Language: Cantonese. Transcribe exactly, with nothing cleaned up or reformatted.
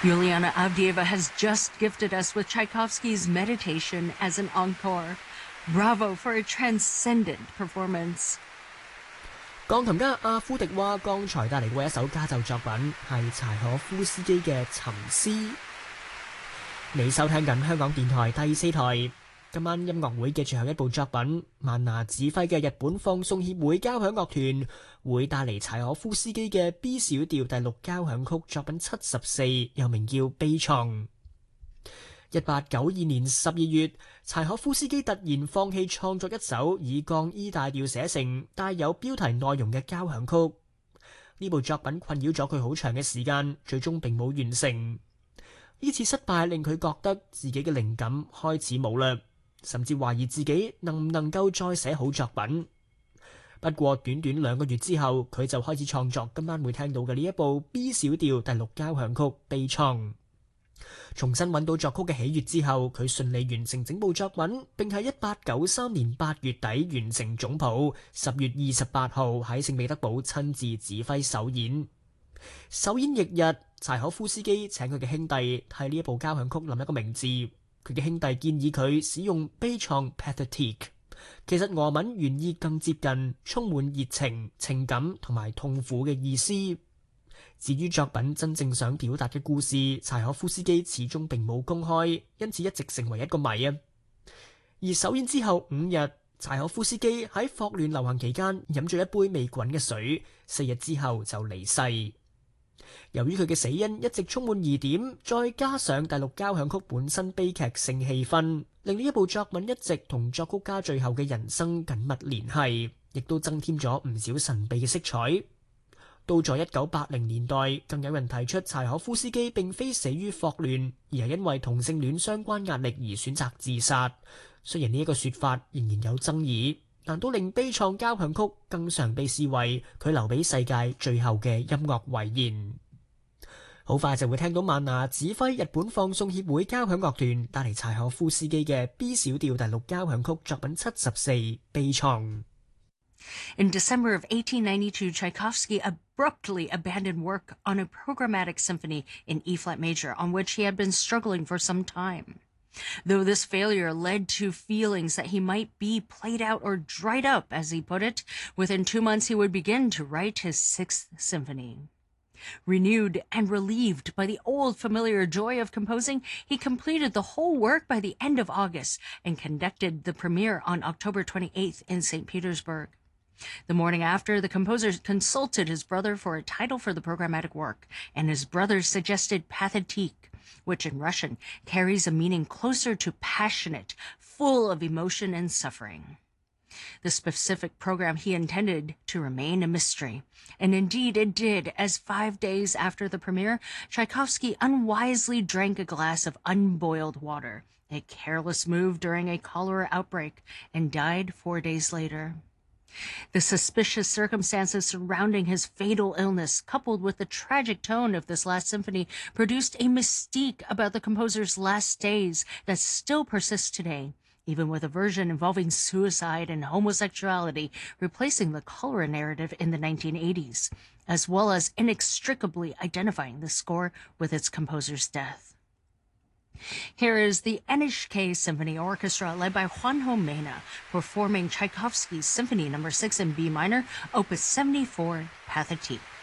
Yuliana Avdieva has just gifted us with Tchaikovsky's Meditation as an encore. Bravo for a transcendent performance. 鋼琴家阿夫迪話：剛才帶嚟過一首家奏作品係柴可夫斯基嘅《沉思》。你收聽緊香港電台第四台。今晚音樂會嘅最後一部作品，萬拿指揮嘅日本放送協會交響樂團會帶嚟柴可夫斯基嘅 B 小調第六交響曲作品七十四，又名叫《悲愴》。一八九二年十二月，柴可夫斯基突然放棄創作一首以降 E 大調寫成、帶有標題內容嘅交響曲。呢部作品困擾咗佢好長嘅時間，最終並冇完成。呢次失敗令佢覺得自己嘅靈感開始冇啦，甚至懷疑自己能唔能夠再寫好作品。不過短短兩個月之後，佢就開始創作今晚會聽到嘅呢一部 B 小調第六交響曲《悲愴》。重新揾到作曲嘅喜悅之後，佢順利完成整部作品，並喺一八九三年八月底完成總譜，十月二十八號喺聖彼得堡親自指揮首演。首演翌日，柴可夫斯基請佢嘅兄弟替呢一部交響曲諗一個名字。佢嘅兄弟建議佢使用悲愴 Pathétique， 其實俄文原意更接近充滿熱情、情感同埋痛苦嘅意思。至於作品真正想表達嘅故事，柴可夫斯基始終並冇公開，因此一直成為一個謎啊。而首演之後五日，柴可夫斯基喺霍亂流行期間飲咗一杯未滾嘅水，四日之後就離世。由於佢嘅死因一直充滿疑點，再加上第六交響曲本身悲劇性氣氛，令呢一部作品一直同作曲家最後嘅人生緊密聯繫，亦都增添咗唔少神秘嘅色彩。到咗一九八零年代，更有人提出柴可夫斯基並非死於霍亂，而係因為同性戀相關壓力而選擇自殺。雖然呢一個說法仍然有爭議，但都令悲愴交響曲更常被視為佢留俾世界最後嘅音樂遺言。好快就會聽到萬拿指揮日本放送協會交響樂團帶嚟柴可夫斯基嘅 B 小調第六交響曲作品七十四悲愴。 In December of eighteen ninety-two, Tchaikovsky abruptly abandoned work on a programmatic symphony in E-flat major, on which he had been struggling for some time. Though this failure led to feelings that he might be played out or dried up, as he put it, within two months he would begin to write his sixth symphony. Renewed and relieved by the old familiar joy of composing, he completed the whole work by the end of August and conducted the premiere on October twenty-eighth in Saint Petersburg. The morning after, the composer consulted his brother for a title for the programmatic work, and his brother suggested Pathétique, which in Russian carries a meaning closer to passionate, full of emotion and suffering. The specific program he intended to remain a mystery, and indeed it did, as five days after the premiere, Tchaikovsky unwisely drank a glass of unboiled water, a careless move during a cholera outbreak, and died four days later. The suspicious circumstances surrounding his fatal illness, coupled with the tragic tone of this last symphony, produced a mystique about the composer's last days that still persists today, even with a version involving suicide and homosexuality replacing the cholera narrative in the nineteen eighties, as well as inextricably identifying the score with its composer's death. Here is the N H K Symphony Orchestra led by Juanjo Mena performing Tchaikovsky's Symphony number six in B minor, opus seventy-four, Pathétique.